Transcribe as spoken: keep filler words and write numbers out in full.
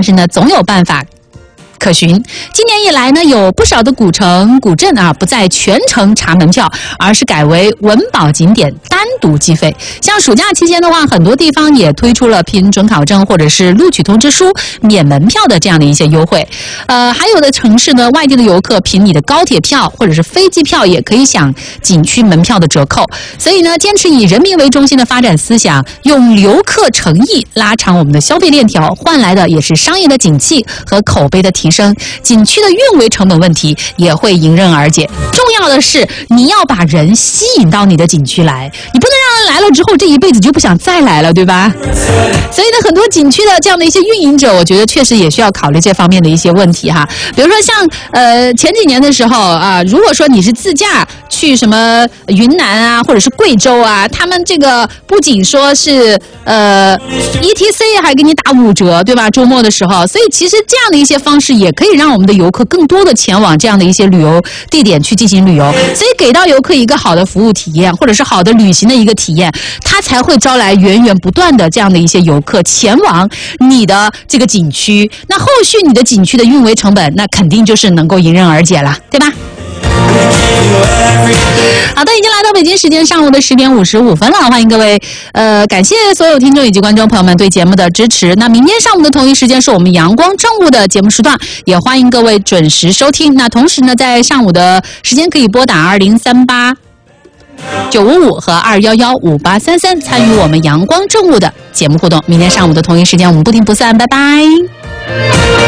是呢，总有办法可循。今年以来呢，有不少的古城、古镇啊，不再全程查门票，而是改为文保景点单独计费。像暑假期间的话，很多地方也推出了凭准考证或者是录取通知书免门票的这样的一些优惠。呃，还有的城市呢，外地的游客凭你的高铁票或者是飞机票也可以享景区门票的折扣。所以呢，坚持以人民为中心的发展思想，用留客诚意拉长我们的消费链条，换来的也是商业的景气和口碑的提升。景区的运维成本问题也会迎刃而解。重要的是你要把人吸引到你的景区来，你不能让人来了之后这一辈子就不想再来了，对吧？所以呢，很多景区的这样的一些运营者，我觉得确实也需要考虑这方面的一些问题哈。比如说像呃前几年的时候啊，如果说你是自驾去什么云南啊，或者是贵州啊，他们这个不仅说是呃 E T C 还给你打五折，对吧？周末的时候，所以其实这样的一些方式也可以让我们的游客更多的前往这样的一些旅游地点去进行旅游，所以给到游客一个好的服务体验，或者是好的旅行的一个体验，它才会招来源源不断的这样的一些游客前往你的这个景区。那后续你的景区的运维成本，那肯定就是能够迎刃而解了，对吧？好的，已经来到北京时间上午的十点五十五分了，欢迎各位，呃，感谢所有听众以及观众朋友们对节目的支持。那明天上午的同一时间是我们阳光正午的节目时段，也欢迎各位准时收听。那同时呢，在上午的时间可以拨打二零三八九五五和二幺幺五八三三参与我们阳光正午的节目互动。明天上午的同一时间，我们不听不散，拜拜。